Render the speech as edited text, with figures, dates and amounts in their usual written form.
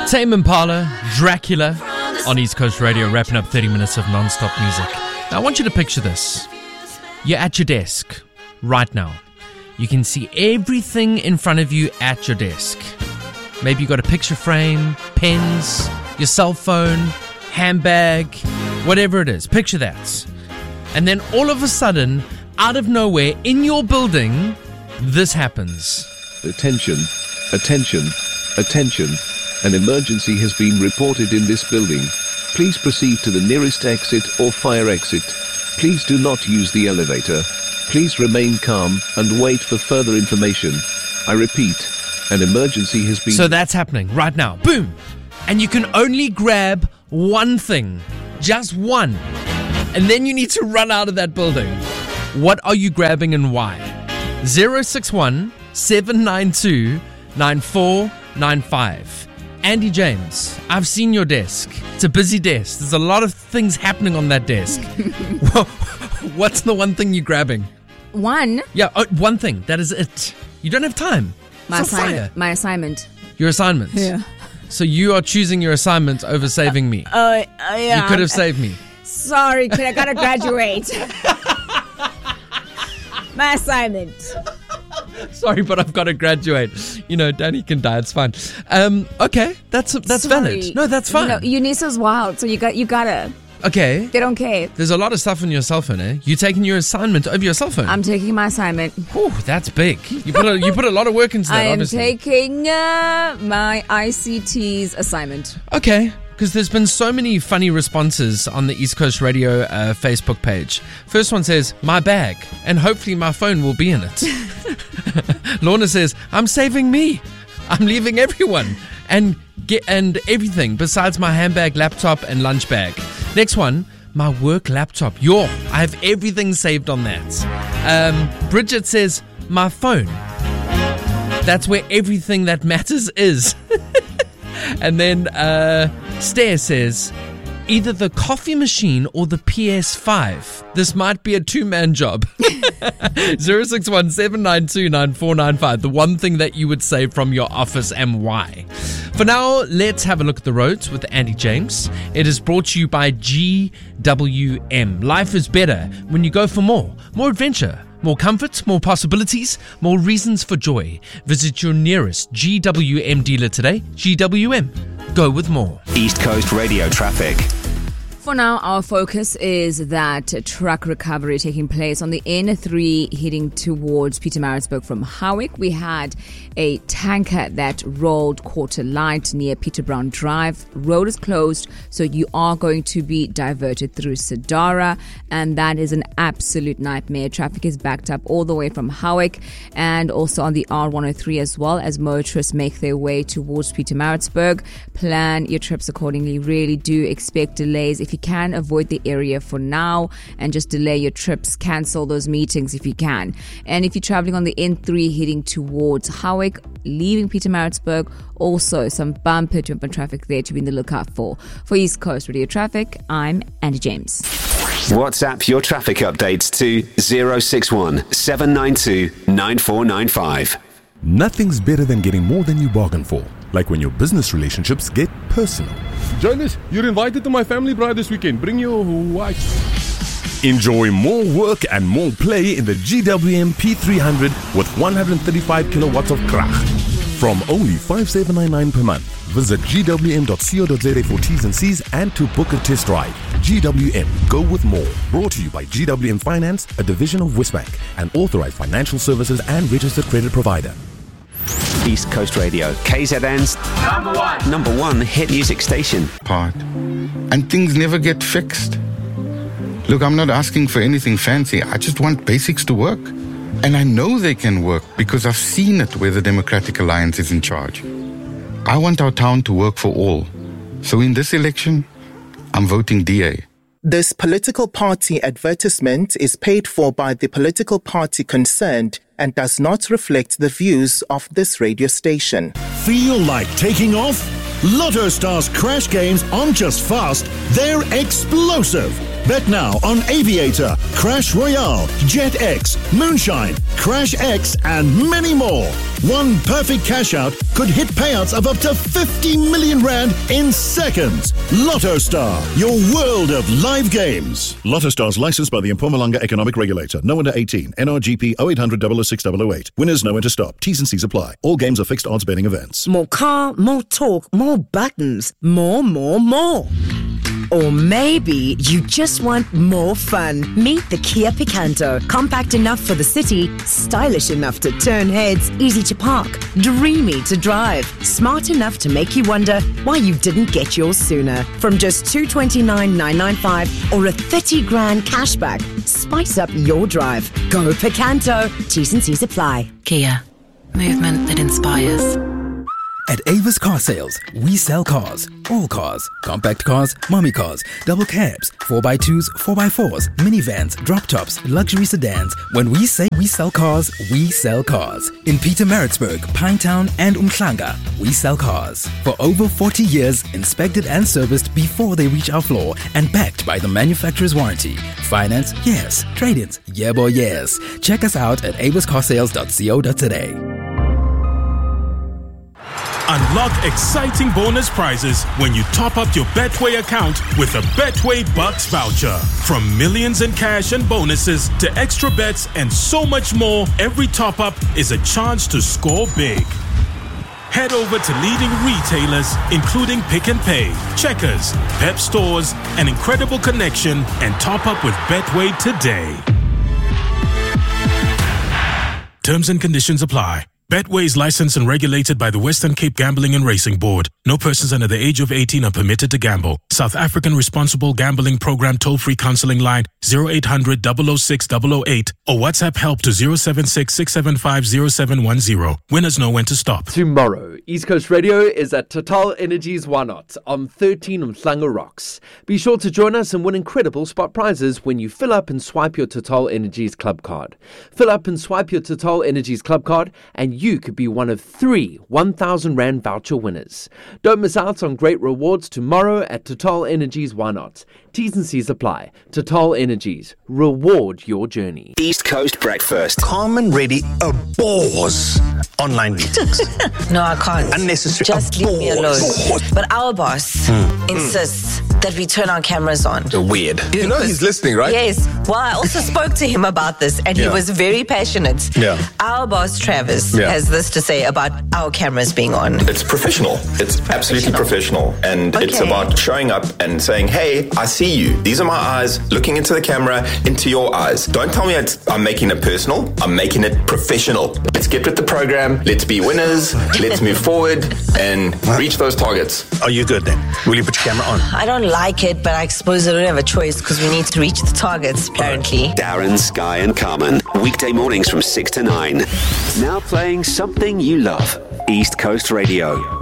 Tame Impala, Dracula, on East Coast Radio, wrapping up 30 minutes of non-stop music. Now, I want you to picture this. You're at your desk right now. You can see everything in front of you at your desk. Maybe you got a picture frame, pens, your cell phone, handbag, whatever it is. Picture that. And then all of a sudden, out of nowhere, in your building, this happens. Attention, attention, attention. An emergency has been reported in this building. Please proceed to the nearest exit or fire exit. Please do not use the elevator. Please remain calm and wait for further information. I repeat, an emergency has been... So that's happening right now. Boom! And you can only grab one thing. Just one. And then you need to run out of that building. What are you grabbing and why? 061 792 9495. Andy James, I've seen your desk. It's a busy desk. There's a lot of things happening on that desk. What's the one thing you're grabbing? One? Yeah, one thing. That is it. You don't have time. My assignment. Your assignment? Yeah. So you are choosing your assignment over saving me. Yeah. You could have saved me. Sorry, kid, I gotta graduate. My assignment. Sorry, but I've got to graduate. You know, Danny can die. It's fine. Okay, that's valid. No, that's fine. Unisa's wild, so you gotta. Okay. They don't care. There's a lot of stuff on your cell phone, eh? You taking your assignment over your cell phone? I'm taking my assignment. Whew, that's big. You put a lot of work into that, obviously. I am taking my ICT's assignment. Okay. Because there's been so many funny responses on the East Coast Radio Facebook page. First one says, my bag, and hopefully my phone will be in it. Lorna says, I'm saving me. I'm leaving everyone and everything besides my handbag, laptop, and lunch bag. Next one, my work laptop. I have everything saved on that. Bridget says, my phone. That's where everything that matters is. And then Stair says, either the coffee machine or the PS5. This might be a two-man job. 061 792 9495. The one thing that you would save from your office and why. For now, let's have a look at the roads with Andy James. It is brought to you by GWM. Life is better when you go for more adventure. More comfort, more possibilities, more reasons for joy. Visit your nearest GWM dealer today. GWM. Go with more. East Coast Radio traffic. For now, our focus is that truck recovery taking place on the N3 heading towards Pietermaritzburg from Howick. We had a tanker that rolled quarter light near Peter Brown Drive. Road is closed, so you are going to be diverted through Sadara, and that is an absolute nightmare. Traffic is backed up all the way from Howick and also on the R103 as well as motorists make their way towards Pietermaritzburg. Plan your trips accordingly. Really do expect delays. If you can, avoid the area for now and just delay your trips, cancel those meetings if you can. And if you're traveling on the N3 heading towards Howick, leaving Pietermaritzburg, also some bumper traffic there to be in the lookout for. For East Coast Radio Traffic, I'm Andy James. WhatsApp your traffic updates to 061 792 9495. Nothing's better than getting more than you bargained for. Like when your business relationships get personal. Jonas, you're invited to my family bride this weekend. Bring your wife. Enjoy more work and more play in the GWM P300 with 135 kilowatts of krag. From only 5,799 per month. Visit gwm.co.za for T's and C's and to book a test drive. GWM, go with more. Brought to you by GWM Finance, a division of Westbank, an authorized financial services and registered credit provider. East Coast Radio, KZN's number one hit music station. And things never get fixed. Look, I'm not asking for anything fancy. I just want basics to work. And I know they can work because I've seen it where the Democratic Alliance is in charge. I want our town to work for all. So in this election, I'm voting DA. This political party advertisement is paid for by the political party concerned and does not reflect the views of this radio station. Feel like taking off? Lotto Stars Crash Games aren't just fast, they're explosive. Bet now on Aviator, Crash Royale, Jet X, Moonshine, Crash X, and many more. One perfect cash out could hit payouts of up to 50 million rand in seconds. Lotto Star, your world of live games. Lotto Star's licensed by the Mpumalanga Economic Regulator. No under 18. NRGP 0800 006 008. Winners know when to stop. T's and C's apply. All games are fixed odds betting events. More car, more talk, more buttons, more. Or maybe you just want more fun. Meet the Kia Picanto. Compact enough for the city, stylish enough to turn heads, easy to park, dreamy to drive, smart enough to make you wonder why you didn't get yours sooner. From just $229,995 or a 30 grand cashback, spice up your drive. Go Picanto. T's and C's apply. Kia. Movement that inspires. At Avis Car Sales, we sell cars. All cars. Compact cars, mommy cars, double cabs, 4x2s, 4x4s, minivans, drop tops, luxury sedans. When we say we sell cars, we sell cars. In Pietermaritzburg, Pinetown, and Umhlanga, we sell cars. For over 40 years, inspected and serviced before they reach our floor and backed by the manufacturer's warranty. Finance? Yes. Trade-ins? Yeah, boy, yes. Check us out at aviscarsales.co.za. Unlock exciting bonus prizes when you top up your Betway account with a Betway Bucks voucher. From millions in cash and bonuses to extra bets and so much more, every top up is a chance to score big. Head over to leading retailers including Pick n Pay, Checkers, Pep Stores, and Incredible Connection and top up with Betway today. Terms and conditions apply. Betway is licensed and regulated by the Western Cape Gambling and Racing Board. No persons under the age of 18 are permitted to gamble. South African Responsible Gambling Program toll-free counseling line 0800 006 008 or WhatsApp help to 076 675 0710. Winners know when to stop. Tomorrow, East Coast Radio is at Total Energies Why Not on 13 Umhlanga Rocks. Be sure to join us and win incredible spot prizes when you fill up and swipe your Total Energies Club card. Fill up and swipe your Total Energies Club card and you could be one of 3 1,000 Rand voucher winners. Don't miss out on great rewards tomorrow at Total Energies Why Not. T's and C's apply. Total Energies. Reward your journey. East Coast Breakfast. Carmen Reddy abhors online meetings. No, I can't. Unnecessary. Just leave me alone. But our boss insists that we turn our cameras on. Weird. You know he's listening, right? Yes. Well, I also spoke to him about this and he was very passionate. Yeah. Our boss, Travis, has this to say about our cameras being on. It's professional. It's absolutely professional. And it's about showing up and saying, hey, I see you. These are my eyes looking into the camera, into your eyes. Don't tell me I'm making it personal. I'm making it professional. Let's get with the program. Let's be winners. Let's move forward and reach those targets. Are you good then? Will you put your camera on? I don't like it, but I suppose I don't have a choice because we need to reach the targets, apparently. Darren, Sky and Carmen. Weekday mornings from 6 to 9. Now playing something you love. East Coast Radio.